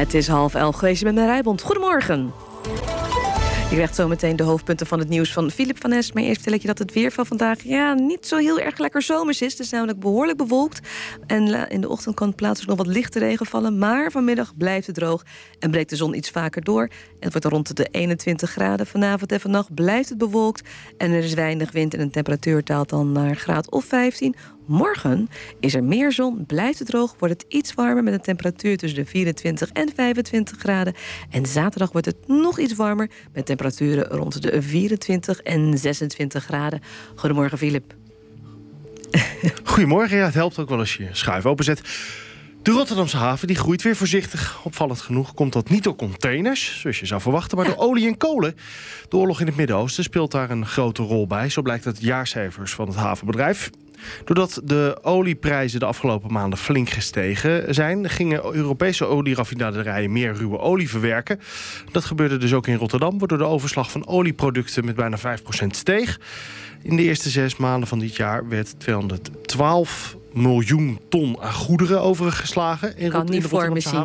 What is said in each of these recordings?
Het is 10:30 geweest met mijn Rijbond. Goedemorgen. Je krijgt zometeen de hoofdpunten van het nieuws van Philip van Es. Maar eerst vertel ik je dat het weer van vandaag niet zo heel erg lekker zomers is. Het is namelijk behoorlijk bewolkt. En in de ochtend kan plaatselijk nog wat lichte regen vallen. Maar vanmiddag blijft het droog en breekt de zon iets vaker door. En het wordt rond de 21 graden. Vanavond en vannacht blijft het bewolkt. En er is weinig wind en de temperatuur daalt dan naar een graad of 15. Morgen is er meer zon, blijft het droog, wordt het iets warmer met een temperatuur tussen de 24 en 25 graden. En zaterdag wordt het nog iets warmer met temperaturen rond de 24 en 26 graden. Goedemorgen, Philip. Goedemorgen, ja, het helpt ook wel als je schuif openzet. De Rotterdamse haven die groeit weer voorzichtig. Opvallend genoeg komt dat niet door containers, zoals je zou verwachten, maar door olie en kolen. De oorlog in het Midden-Oosten speelt daar een grote rol bij. Zo blijkt uit jaarcijfers van het havenbedrijf. Doordat de olieprijzen de afgelopen maanden flink gestegen zijn, gingen Europese olieraffinaderijen meer ruwe olie verwerken. Dat gebeurde dus ook in Rotterdam, waardoor de overslag van olieproducten met bijna 5% steeg. In de eerste 6 maanden van dit jaar werd 212 miljoen ton aan goederen overgeslagen. Kan niet voor me zien.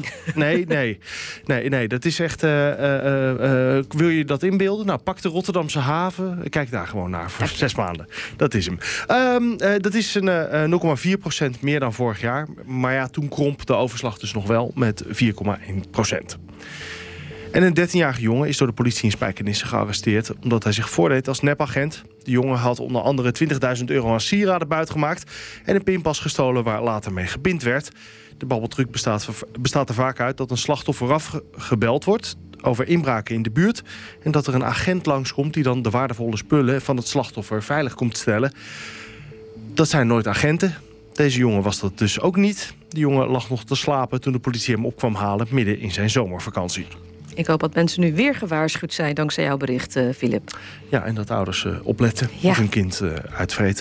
Nee, dat is echt... wil je dat inbeelden? Nou, pak de Rotterdamse haven. Kijk daar gewoon naar voor 6 maanden. Dat is hem. Dat is een 0,4% meer dan vorig jaar. Maar ja, toen kromp de overslag dus nog wel met 4,1%. En een 13-jarige jongen is door de politie in Spijkenisse gearresteerd omdat hij zich voordeed als nepagent. De jongen had onder andere €20.000 aan sieraden buitgemaakt en een pinpas gestolen waar later mee gepind werd. De babbeltruc bestaat er vaak uit dat een slachtoffer afgebeld wordt over inbraken in de buurt en dat er een agent langskomt die dan de waardevolle spullen van het slachtoffer veilig komt stellen. Dat zijn nooit agenten. Deze jongen was dat dus ook niet. De jongen lag nog te slapen toen de politie hem op kwam halen midden in zijn zomervakantie. Ik hoop dat mensen nu weer gewaarschuwd zijn dankzij jouw bericht, Philip. Ja, en dat ouders opletten of hun kind uitvreet.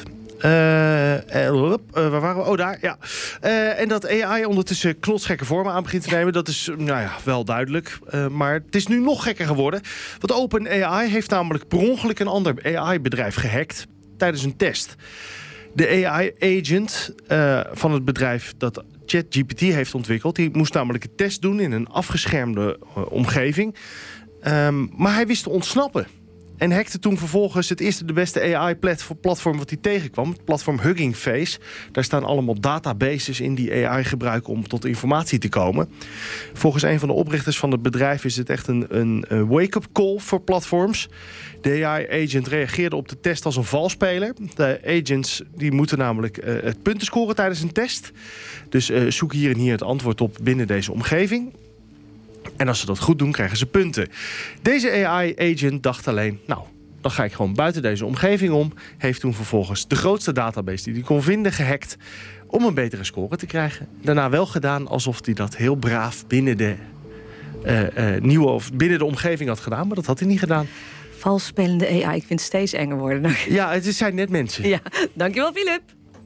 Waar waren we? Oh, daar, ja. En dat AI ondertussen knotsgekke vormen aan begint te nemen, dat is wel duidelijk. Maar het is nu nog gekker geworden. Want OpenAI heeft namelijk per ongeluk een ander AI-bedrijf gehackt tijdens een test. De AI-agent van het bedrijf dat ChatGPT heeft ontwikkeld, die moest namelijk een test doen in een afgeschermde omgeving. Maar hij wist te ontsnappen. En hackte toen vervolgens het eerste de beste AI-platform wat hij tegenkwam. Het platform Hugging Face. Daar staan allemaal databases in die AI gebruiken om tot informatie te komen. Volgens een van de oprichters van het bedrijf is het echt een wake-up call voor platforms. De AI-agent reageerde op de test als een valsspeler. De agents die moeten namelijk het punten scoren tijdens een test. Dus zoek hier en hier het antwoord op binnen deze omgeving. En als ze dat goed doen, krijgen ze punten. Deze AI-agent dacht alleen, dan ga ik gewoon buiten deze omgeving om. Heeft toen vervolgens de grootste database die hij kon vinden gehackt om een betere score te krijgen. Daarna wel gedaan alsof hij dat heel braaf binnen de binnen de omgeving had gedaan. Maar dat had hij niet gedaan. Valsspelende AI, ik vind het steeds enger worden. Ja, het zijn net mensen. Ja, dankjewel, Philip.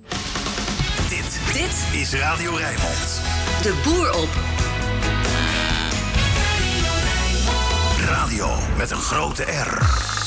Dit is Radio Rijnmond. De boer op. Radio met een grote R.